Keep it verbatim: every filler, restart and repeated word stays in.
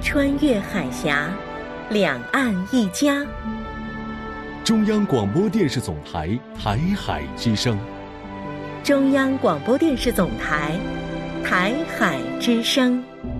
穿越海峡，两岸一家。 中央广播电视总台台海之声。 中央广播电视总台台海之声。